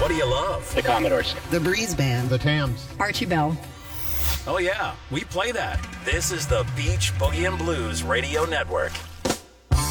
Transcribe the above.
What do you love? The Commodores. The Breeze Band. The Tams. Archie Bell. Oh yeah, we play that. This is the Beach Boogie and Blues Radio Network.